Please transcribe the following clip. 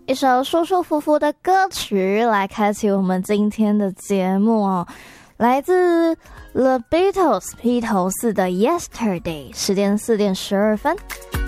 一首舒舒服服的歌曲来开启我们今天的节目哦，来自 The Beatles 披头士的 Yesterday， 时间4点12分。